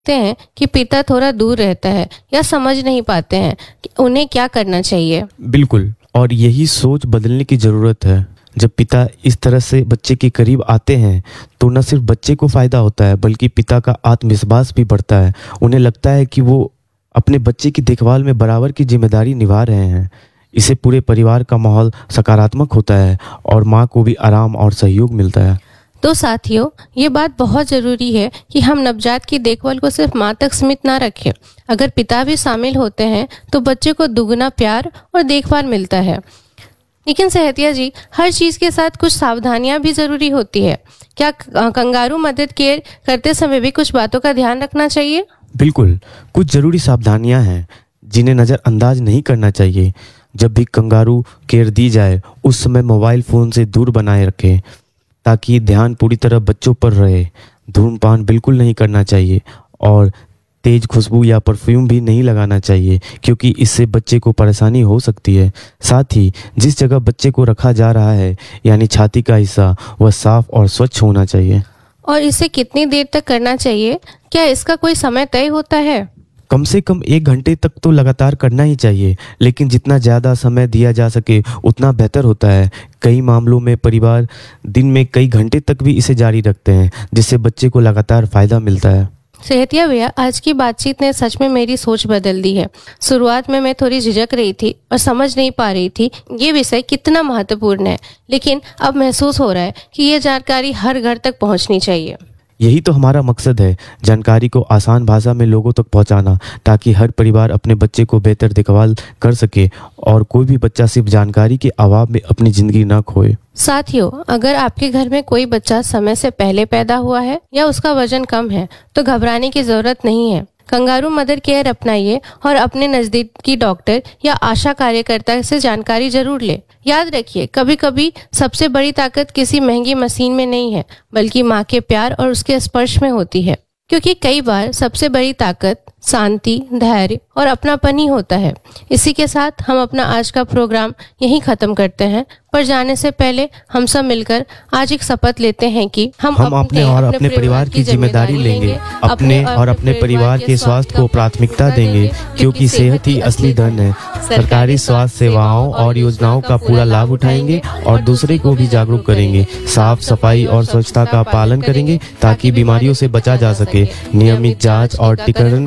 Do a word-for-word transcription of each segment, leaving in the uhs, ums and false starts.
हैं कि पिता थोड़ा दूर रहता है या समझ नहीं पाते हैं कि उन्हें क्या करना चाहिए। बिल्कुल, और यही सोच बदलने की ज़रूरत है। जब पिता इस तरह से बच्चे के करीब आते हैं तो न सिर्फ बच्चे को फ़ायदा होता है बल्कि पिता का आत्मविश्वास भी बढ़ता है। उन्हें लगता है कि वो अपने बच्चे की देखभाल में बराबर की जिम्मेदारी निभा रहे हैं। इससे पूरे परिवार का माहौल सकारात्मक होता है और माँ को भी आराम और सहयोग मिलता है। तो साथियों, ये बात बहुत ज़रूरी है कि हम नवजात की देखभाल को सिर्फ माँ तक सीमित ना रखें। अगर पिता भी शामिल होते हैं तो बच्चे को दुगना प्यार और देखभाल मिलता है। लेकिन सेहतिया जी, हर चीज़ के साथ कुछ सावधानियां भी ज़रूरी होती है। क्या कंगारू मदद केयर करते समय भी कुछ बातों का ध्यान रखना चाहिए? बिल्कुल, कुछ ज़रूरी सावधानियां हैं जिन्हें नज़रअंदाज नहीं करना चाहिए। जब भी कंगारू केयर दी जाए उस समय मोबाइल फ़ोन से दूर बनाए रखें ताकि ध्यान पूरी तरह बच्चों पर रहे। धूम्रपान बिल्कुल नहीं करना चाहिए और तेज़ खुशबू या परफ्यूम भी नहीं लगाना चाहिए क्योंकि इससे बच्चे को परेशानी हो सकती है। साथ ही जिस जगह बच्चे को रखा जा रहा है यानी छाती का हिस्सा वह साफ और स्वच्छ होना चाहिए। और इसे कितनी देर तक करना चाहिए? क्या इसका कोई समय तय होता है? कम से कम एक घंटे तक तो लगातार करना ही चाहिए, लेकिन जितना ज़्यादा समय दिया जा सके उतना बेहतर होता है। कई मामलों में परिवार दिन में कई घंटे तक भी इसे जारी रखते हैं जिससे बच्चे को लगातार फ़ायदा मिलता है। सेहतिया भैया, आज की बातचीत ने सच में मेरी सोच बदल दी है। शुरुआत में मैं थोड़ी झिझक रही थी और समझ नहीं पा रही थी ये विषय कितना महत्वपूर्ण है, लेकिन अब महसूस हो रहा है कि ये जानकारी हर घर तक पहुंचनी चाहिए। यही तो हमारा मकसद है, जानकारी को आसान भाषा में लोगों तक पहुंचाना ताकि हर परिवार अपने बच्चे को बेहतर देखभाल कर सके और कोई भी बच्चा सिर्फ जानकारी के अभाव में अपनी ज़िंदगी ना खोए। साथियों, अगर आपके घर में कोई बच्चा समय से पहले पैदा हुआ है या उसका वजन कम है तो घबराने की जरूरत नहीं है। कंगारू मदर केयर अपनाइए और अपने नजदीकी डॉक्टर या आशा कार्यकर्ता से जानकारी जरूर ले। याद रखिए, कभी कभी सबसे बड़ी ताकत किसी महंगी मशीन में नहीं है बल्कि माँ के प्यार और उसके स्पर्श में होती है, क्योंकि कई बार सबसे बड़ी ताकत शांति, धैर्य और अपनापन ही होता है। इसी के साथ हम अपना आज का प्रोग्राम यहीं खत्म करते हैं, पर जाने से पहले हम सब मिलकर आज एक शपथ लेते हैं कि हम, हम अपने और अपने परिवार की जिम्मेदारी लेंगे, अपने और अपने परिवार के स्वास्थ्य को प्राथमिकता देंगे क्योंकि सेहत ही असली धन है। सरकारी स्वास्थ्य सेवाओं और योजनाओं का पूरा लाभ उठाएंगे और दूसरे को भी जागरूक करेंगे। साफ सफाई और स्वच्छता का पालन करेंगे ताकि बीमारियों से बचा जा सके। नियमित जांच और टीकाकरण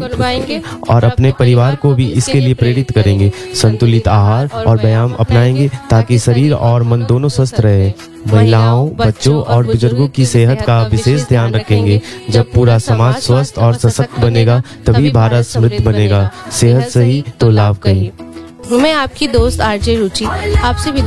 और अपने परिवार को भी इसके लिए प्रेरित करेंगे। संतुलित आहार और व्यायाम अपनाएंगे ताकि शरीर और मन दोनों स्वस्थ रहे। महिलाओं, बच्चों और बुजुर्गों की सेहत का विशेष ध्यान रखेंगे। जब पूरा समाज स्वस्थ और सशक्त बनेगा तभी भारत समृद्ध बनेगा। सेहत सही तो लाभ कहीं। मैं आपकी दोस्त आरजे रुचि आपसे